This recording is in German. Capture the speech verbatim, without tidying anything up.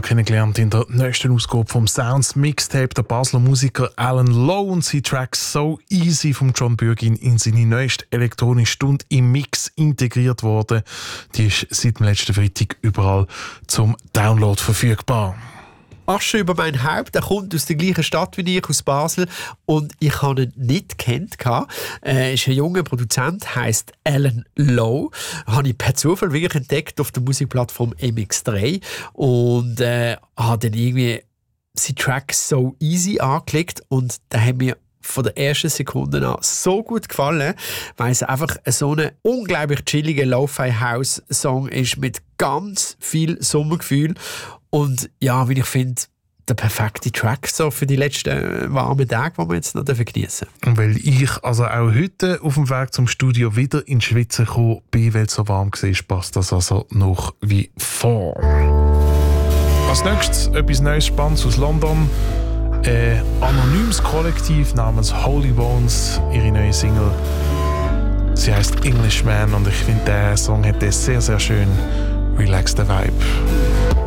kennengelernt in der nächsten Ausgabe vom Sounds Mixtape. Der Basler Musiker Alan Lowe und sein Track «So Easy» von John Bürgin in seine neueste elektronische Stunde im Mix integriert worden. Die ist seit dem letzten Freitag überall zum Download verfügbar. Asche über mein Haupt, der kommt aus der gleichen Stadt wie ich, aus Basel, und ich habe ihn nicht gekannt. Er ist ein junger Produzent, heisst Alan Lowe. Habe ich per Zufall wirklich entdeckt auf der Musikplattform M X drei und äh, habe dann irgendwie seinen Track «So Easy» angeklickt und der hat mir von der ersten Sekunde an so gut gefallen, weil es einfach so ein unglaublich chilliger Lo-Fi-House-Song ist mit ganz viel Sommergefühl. Und ja, wie ich finde, der perfekte Track so für die letzten warmen Tage, die wir jetzt noch geniessen dürfen. Und weil ich also auch heute auf dem Weg zum Studio wieder in die Schweiz gekommen bin, weil es so warm war, passt das also noch wie vor. Als nächstes etwas Neues, Spannendes aus London. Ein anonymes Kollektiv namens Holy Bones, ihre neue Single. Sie heisst Englishman und ich finde, der Song hat einen sehr, sehr schönen relaxten Vibe.